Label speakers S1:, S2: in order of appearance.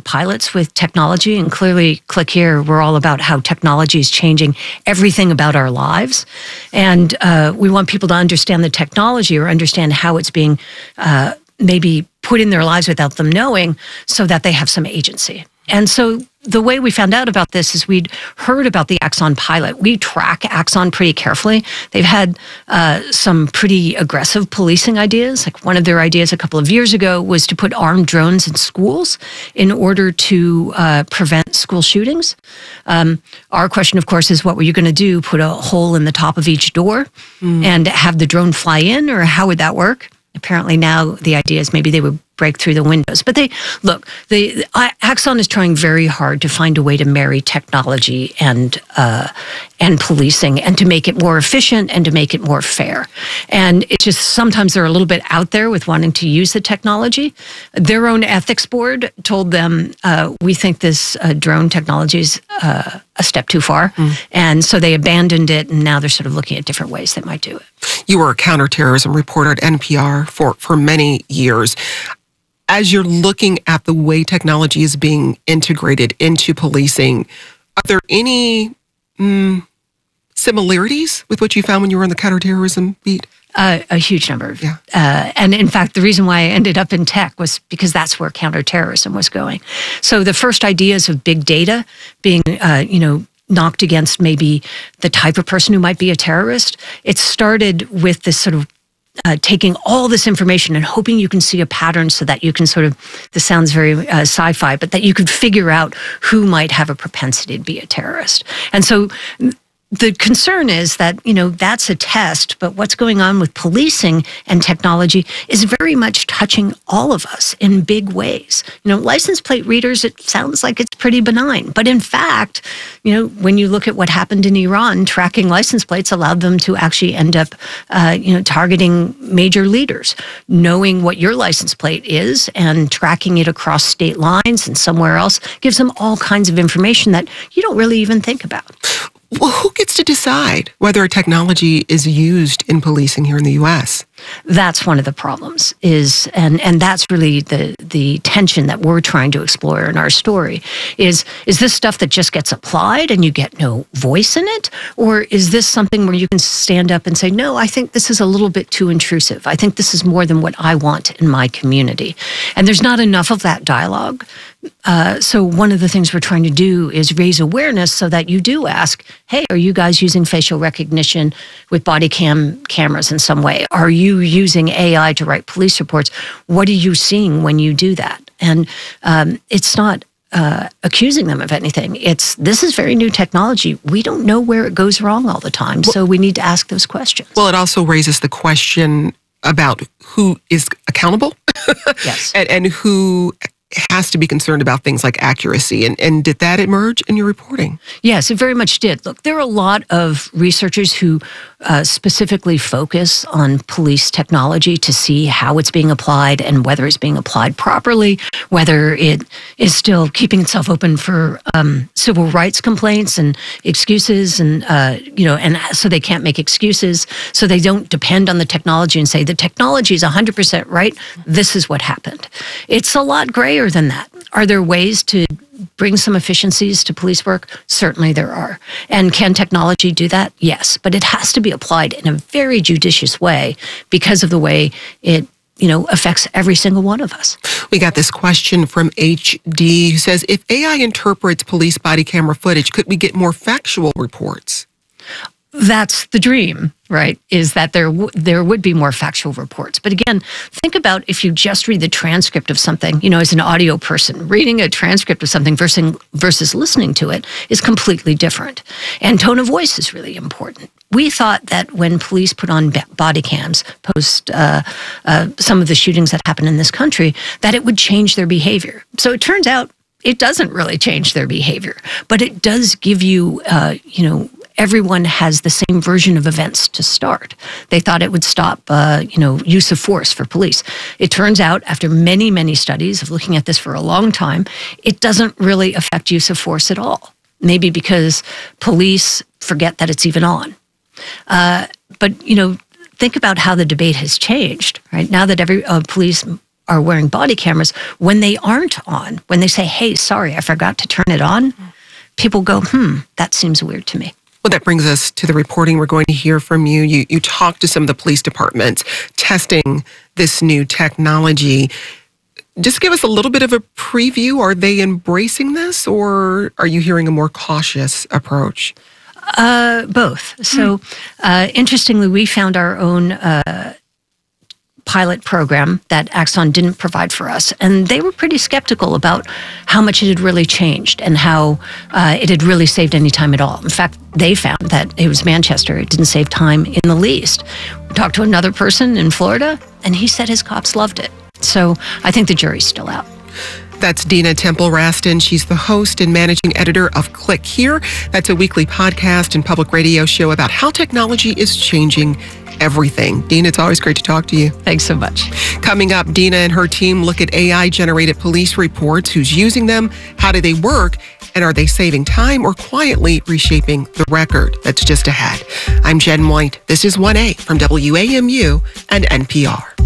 S1: pilots with technology, and clearly Click Here, we're all about how technology is changing everything about our lives. And we want people to understand the technology or understand how it's being maybe put in their lives without them knowing, so that they have some agency. And so the way we found out about this is we'd heard about the Axon pilot. We track Axon pretty carefully. They've had some pretty aggressive policing ideas. Like one of their ideas a couple of years ago was to put armed drones in schools in order to prevent school shootings. Our question, of course, is what were you going to do? Put a hole in the top of each door and have the drone fly in, or how would that work? Apparently now the idea is maybe they would break through the windows. But Axon is trying very hard to find a way to marry technology and policing, and to make it more efficient and to make it more fair. And it's just sometimes they're a little bit out there with wanting to use the technology. Their own ethics board told them, we think this drone technology is a step too far. And so they abandoned it, and now they're sort of looking at different ways they might do it.
S2: You were a counterterrorism reporter at NPR for many years. As you're looking at the way technology is being integrated into policing, are there any similarities with what you found when you were on the counterterrorism beat?
S1: A huge number. And in fact, the reason why I ended up in tech was because that's where counterterrorism was going. So the first ideas of big data being, knocked against maybe the type of person who might be a terrorist, it started with this sort of taking all this information and hoping you can see a pattern, so that you can sort of, this sounds very sci-fi, but that you could figure out who might have a propensity to be a terrorist. And so the concern is that, that's a test, but what's going on with policing and technology is very much touching all of us in big ways. License plate readers, it sounds like it's pretty benign. But in fact, when you look at what happened in Iran, tracking license plates allowed them to actually end up, targeting major leaders. Knowing what your license plate is and tracking it across state lines and somewhere else gives them all kinds of information that you don't really even think about.
S2: Well, who gets to decide whether a technology is used in policing here in the U.S.?
S1: That's one of the problems, and that's really the tension that we're trying to explore in our story. Is this stuff that just gets applied and you get no voice in it? Or is this something where you can stand up and say, no, I think this is a little bit too intrusive. I think this is more than what I want in my community. And there's not enough of that dialogue. So one of the things we're trying to do is raise awareness so that you do ask, hey, are you guys using facial recognition with body cameras in some way? Are you using AI to write police reports? What are you seeing when you do that? And it's not accusing them of anything. This is very new technology. We don't know where it goes wrong all the time, so we need to ask those questions.
S2: Well, it also raises the question about who is accountable.
S1: Yes.
S2: and who has to be concerned about things like accuracy. And did that emerge in your reporting?
S1: Yes, it very much did. Look, there are a lot of researchers who specifically focus on police technology to see how it's being applied and whether it's being applied properly, whether it is still keeping itself open for civil rights complaints and excuses, and so they can't make excuses, so they don't depend on the technology and say the technology is 100% right. This is what happened. It's a lot grayer than that. Are there ways to bring some efficiencies to police work? Certainly there are. And can technology do that? Yes. But it has to be applied in a very judicious way because of the way it affects every single one of us.
S2: We got this question from HD who says, if AI interprets police body camera footage, could we get more factual reports?
S1: That's the dream, right? Is that there would be more factual reports. But again, think about if you just read the transcript of something, as an audio person, reading a transcript of something versus listening to it is completely different. And tone of voice is really important. We thought that when police put on body cams post some of the shootings that happened in this country, that it would change their behavior. So it turns out it doesn't really change their behavior, but it does give you, everyone has the same version of events to start. They thought it would stop, use of force for police. It turns out, after many, many studies of looking at this for a long time, it doesn't really affect use of force at all. Maybe because police forget that it's even on. But think about how the debate has changed, right? Now that police are wearing body cameras, when they aren't on, when they say, hey, sorry, I forgot to turn it on, people go, that seems weird to me.
S2: Well, that brings us to the reporting we're going to hear from you. You talked to some of the police departments testing this new technology. Just give us a little bit of a preview. Are they embracing this, or are you hearing a more cautious approach?
S1: Both. So, interestingly, we found our own pilot program that Axon didn't provide for us, and they were pretty skeptical about how much it had really changed and how it had really saved any time at all. In fact, they found that it was Manchester. It didn't save time in the least. We talked to another person in Florida, and he said his cops loved it. So I think the jury's still out.
S2: That's Dina Temple-Raston. She's the host and managing editor of Click Here. That's a weekly podcast and public radio show about how technology is changing everything. Dina, it's always great to talk to you.
S1: Thanks so much.
S2: Coming up, Dina and her team look at AI-generated police reports, who's using them, how do they work, and are they saving time or quietly reshaping the record? That's just ahead. I'm Jen White. This is 1A from WAMU and NPR.